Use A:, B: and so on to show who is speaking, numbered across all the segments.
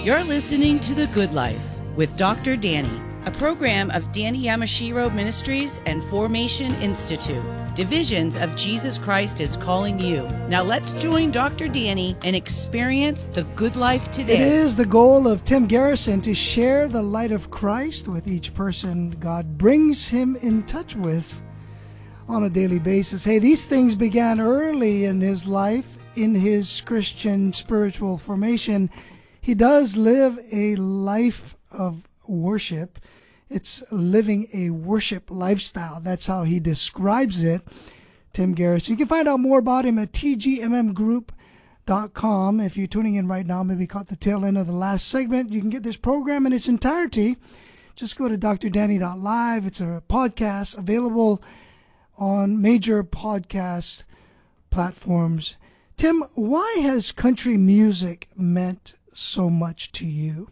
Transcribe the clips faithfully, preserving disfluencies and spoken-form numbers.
A: You're listening to The Good Life with Doctor Danny, a program of Danny Yamashiro Ministries and Formation Institute. Divisions of Jesus Christ is calling you. Now let's join Doctor Danny and experience the good life today.
B: It is the goal of Tim Garrison to share the light of Christ with each person God brings him in touch with on a daily basis. Hey, these things began early in his life, in his Christian spiritual formation. He does live a life of worship. It's living a worship lifestyle. That's how he describes it, Tim Garrison. You can find out more about him at T G M M group dot com. If you're tuning in right now, maybe caught the tail end of the last segment, you can get this program in its entirety. Just go to D R Danny dot live. It's a podcast available on major podcast platforms. Tim, why has country music meant so much to you?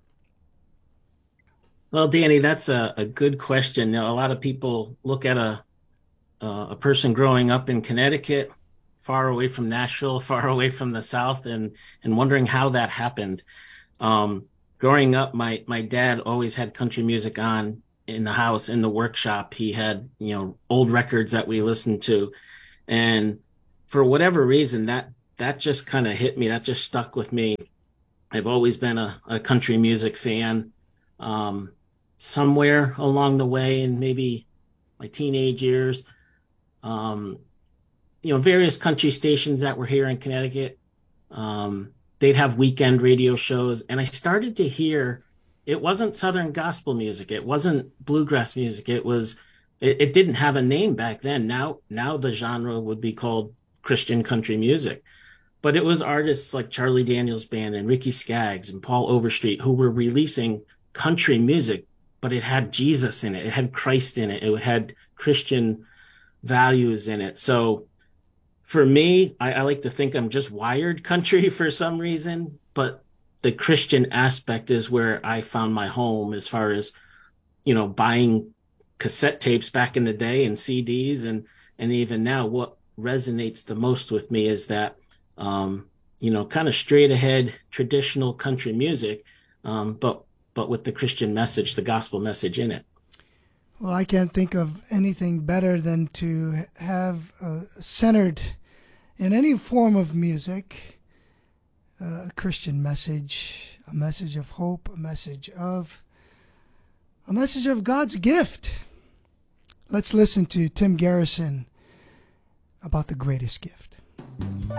C: Well, Danny, that's a, a good question. You know, a lot of people look at a uh, a person growing up in Connecticut, far away from Nashville, far away from the South, and and wondering how that happened. Um, growing up, my my dad always had country music on in the house, in the workshop. He had, you know, old records that we listened to, and for whatever reason, that that just kind of hit me. That just stuck with me. I've always been a, a country music fan. Um, somewhere along the way in maybe my teenage years, um, you know, various country stations that were here in Connecticut, um, they'd have weekend radio shows. And I started to hear it wasn't Southern gospel music. It wasn't bluegrass music. It was, it, it didn't have a name back then. Now, now the genre would be called Christian country music. But it was artists like Charlie Daniels Band and Ricky Skaggs and Paul Overstreet who were releasing country music, but it had Jesus in it. It had Christ in it. It had Christian values in it. So for me, I, I like to think I'm just wired country for some reason, but the Christian aspect is where I found my home as far as, you know, buying cassette tapes back in the day and C Ds. And, and even now, what resonates the most with me is that, um, you know, kind of straight ahead traditional country music, um, but but with the Christian message, the gospel message in it.
B: Well, I can't think of anything better than to have uh, centered in any form of music uh, a Christian message, a message of hope, a message of a message of God's gift. Let's listen to Tim Garrison about the greatest gift.